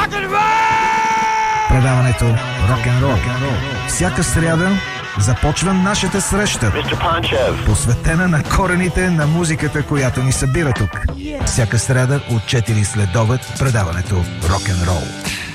Предаването рок-н-рол. Всяка сряда започва нашата среща, посветена на корените на музиката, която ни събира тук. Всяка сряда от 4 следобед предаването рок-н-рол.